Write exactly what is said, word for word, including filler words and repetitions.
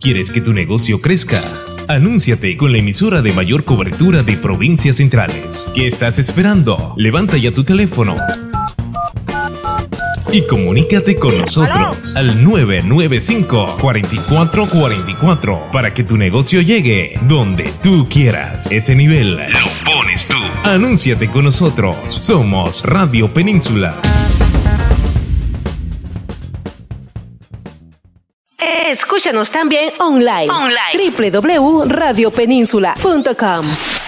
¿Quieres que tu negocio crezca? Anúnciate con la emisora de mayor cobertura de provincias centrales. ¿Qué estás esperando? Levanta ya tu teléfono y comunícate con nosotros al nueve nueve cinco, cuatro cuatro cuatro cuatro para que tu negocio llegue donde tú quieras. Ese nivel lo pones tú. Anúnciate con nosotros. Somos Radio Península. Escúchanos también online. online. doble u doble u doble u punto radio península punto com.